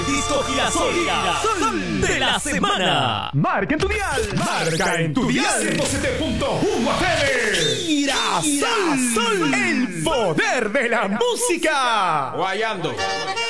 el disco girasol de la semana. Marca en tu dial. Marca en tu dial. 107.1 FM. Girasol. El poder de la música. Guayando.